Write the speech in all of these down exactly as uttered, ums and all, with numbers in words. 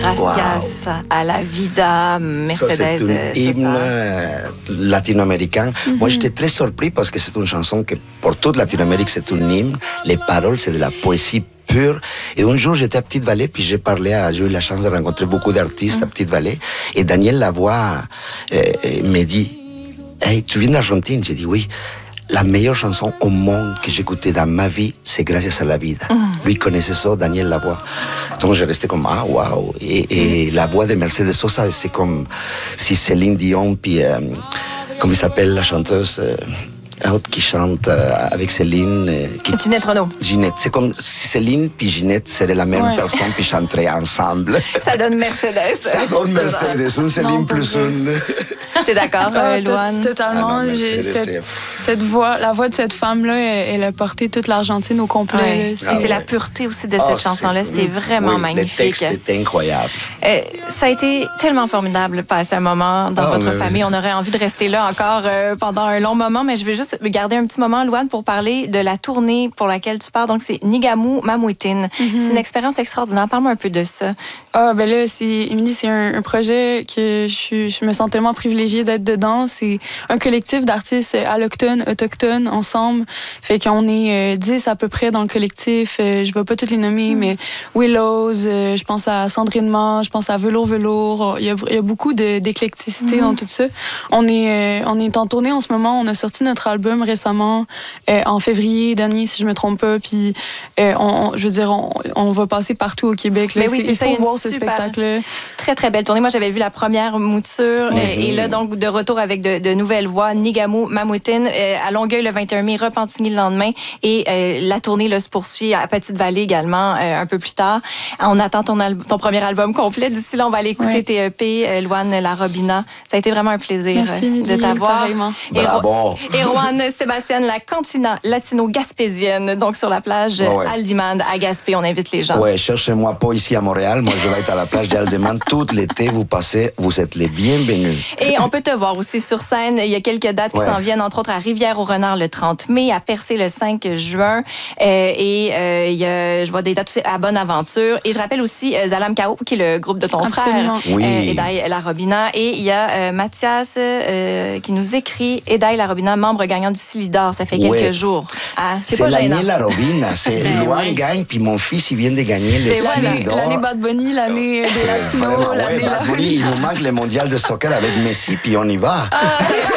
Gracias wow. a la vida, Mercedes. Ça, c'est un hymne latino-américain. Mm-hmm. Moi, j'étais très surpris parce que c'est une chanson que pour toute Latino-Amérique, c'est un hymne. Les paroles, c'est de la poésie pure. Et un jour, j'étais à Petite-Vallée, puis j'ai parlé à, j'ai eu la chance de rencontrer beaucoup d'artistes mm-hmm. à Petite-Vallée. Et Daniel Lavoie euh, m'a dit, hey, tu viens d'Argentine? J'ai dit oui. La meilleure chanson au monde que j'ai écoutée dans ma vie, c'est Gracias a la vida. Mm. Lui connaissait ça, Daniel Lavoie. Donc j'ai resté comme, ah, waouh. Et, et la voix de Mercedes Sosa, c'est comme si Céline Dion, puis, euh, comment il s'appelle la chanteuse euh, autre qui chante euh, avec Céline. Euh, qui... Ginette Renaud. Ginette. C'est comme si Céline puis Ginette seraient la même ouais. personne puis chanteraient ensemble. Ça donne Mercedes. Ça donne Mercedes. Une Céline non, plus une. T'es d'accord, euh, Louane? Totalement. Ah non, j'ai cette, cette voix, la voix de cette femme-là, elle, elle a porté toute l'Argentine au complet. Ouais. Là, c'est... Ah, Et c'est ouais. la pureté aussi de cette oh, chanson-là. C'est, c'est vraiment oui, magnifique. Le texte est incroyable. Euh, ça a été tellement formidable de passer un moment dans oh, votre mais... famille. On aurait envie de rester là encore euh, pendant un long moment, mais je vais juste garder un petit moment, Louane, pour parler de la tournée pour laquelle tu pars. Donc, c'est Nigamu Mamuitin. Mm-hmm. C'est une expérience extraordinaire. Parle-moi un peu de ça. Ah, ben là, c'est, Émilie, c'est un, un projet que je, je me sens tellement privilégiée d'être dedans. C'est un collectif d'artistes allochtones, autochtones, ensemble. Fait qu'on est euh, dix à peu près dans le collectif. Euh, je vais pas toutes les nommer, mm. mais Willows, euh, je pense à Sandrine Ma, je pense à Velours Velours. Il y a, il y a beaucoup de, d'éclecticité mm. dans tout ça. On est, euh, on est en tournée en ce moment. On a sorti notre album récemment, euh, en février dernier, si je me trompe pas. Puis, euh, on, je veux dire, on, on va passer partout au Québec. Là. Mais oui, c'est, il c'est faut ça, voir ce spectacle-là. Très, très belle tournée. Moi, j'avais vu la première mouture. Mm-hmm. Et, et là, donc, de retour avec de, de nouvelles voix. Nigamu Mamuitin, euh, à Longueuil le vingt et un mai, Repentigny le lendemain. Et euh, la tournée là, se poursuit à Petite-Vallée également, euh, un peu plus tard. On attend ton, al- ton premier album complet. D'ici là, on va aller écouter ouais. tes E P, euh, Louane Larobina. Ça a été vraiment un plaisir Merci, euh, de t'avoir. Et, Ro- et Roanne Sébastien, la cantina latino-gaspésienne, donc sur la plage oh, ouais. Aldimande à Gaspé. On invite les gens. Ouais, cherchez-moi pas ici à Montréal. Moi, je vais être à la plage d'Aldimande tout l'été. Vous passez, vous êtes les bienvenus. Et on peut te voir aussi sur scène. Il y a quelques dates ouais. qui s'en viennent, entre autres à Rivière-au-Renard le trente mai, à Percé le cinq juin. Euh, et euh, il y a, je vois des dates aussi à Bonaventure. Et je rappelle aussi euh, Zalam Kao, qui est le groupe de ton Absolument. frère, oui. euh, Edaï Larobina. Et il y a euh, Mathias euh, qui nous écrit, Edaï Larobina, membre gagnant du Silidor. Ça fait quelques ouais. jours. Ah, c'est, c'est pas l'année gênant. Larobina. C'est Louane oui. gagne, puis mon fils, il vient de gagner le Silidor. L'année Bad Bunny, l'année des Latinos. L'année ouais, Bad Bunny, il nous manque le mondial de soccer avec Messi, puis on y va. Ah,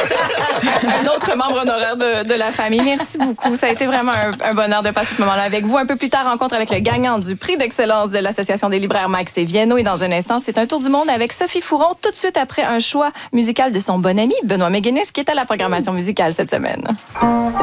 un autre membre honoraire de, de la famille. Merci beaucoup. Ça a été vraiment un, un bonheur de passer ce moment-là avec vous. Un peu plus tard, rencontre avec le gagnant du prix d'excellence de l'Association des libraires Max et Vienno. Et dans un instant, c'est un tour du monde avec Sophie Fouron, tout de suite après un choix musical de son bon ami Benoît McGuinness, qui est à la programmation musicale cette semaine.